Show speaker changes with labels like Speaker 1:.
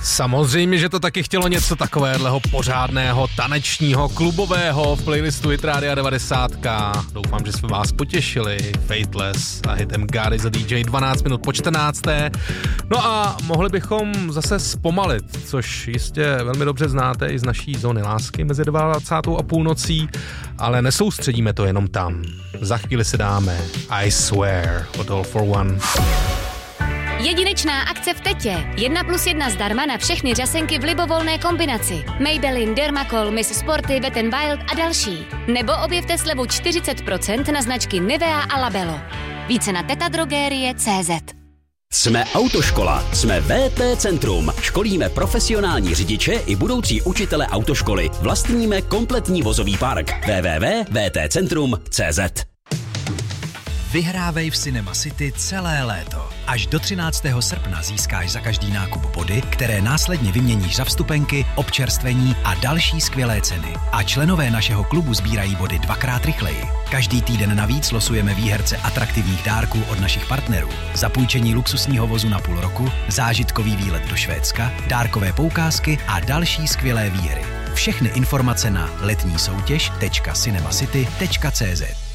Speaker 1: Samozřejmě, že to taky chtělo něco takového pořádného, tanečního, klubového v playlistu Hit Rádia 90. Doufám, že jsme vás potěšili. Fateless a hitem God is a DJ 12 minut po 14. No a mohli bychom zase zpomalit, což jistě velmi dobře znáte i z naší zóny lásky mezi 22. a půlnocí, ale nesoustředíme to jenom tam. Za chvíli si dáme I Swear od All for One.
Speaker 2: Jedinečná akce v Tetě. 1+1 zdarma na všechny řasenky v libovolné kombinaci. Maybelline, Dermacol, Miss Sporty, Wet n Wild a další. Nebo objevte slevu 40% na značky Nivea a Labello. Více na tetadrogerie.cz.
Speaker 3: Jsme autoškola, jsme VT Centrum. Školíme profesionální řidiče i budoucí učitele autoškoly. Vlastníme kompletní vozový park. www.vtcentrum.cz.
Speaker 4: Vyhrávej v Cinema City celé léto. Až do 13. srpna získáš za každý nákup body, které následně vyměníš za vstupenky, občerstvení a další skvělé ceny. A členové našeho klubu sbírají body 2x rychleji. Každý týden navíc losujeme výherce atraktivních dárků od našich partnerů. Zapůjčení luxusního vozu na půl roku, zážitkový výlet do Švédska, dárkové poukázky a další skvělé výhry. Všechny informace na letnísoutěž.cinemacity.cz.